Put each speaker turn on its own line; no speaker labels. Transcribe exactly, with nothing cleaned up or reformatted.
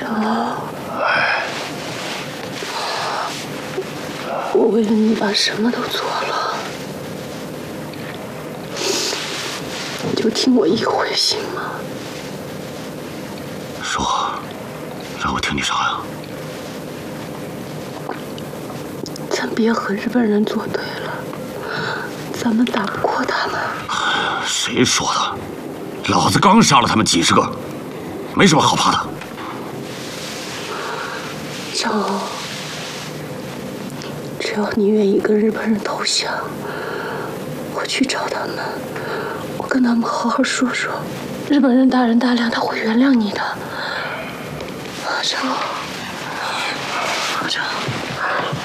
张，我为了你把什么都做了，你就听我一回行吗？
说，让我听你啥呀？
咱别和日本人作对了，咱们打不过他们。
谁说的？老子刚杀了他们几十个，没什么好怕的。
张欧，只要你愿意跟日本人投降，我去找他们，我跟他们好好说说，日本人大人大量，他会原谅你的。张欧，张欧。